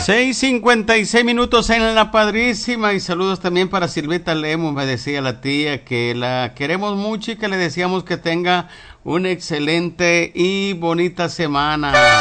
6:56 en La Padrísima, y saludos también para Silvita Lemos. Me decía la tía que la queremos mucho y que le deseamos que tenga una excelente y bonita semana.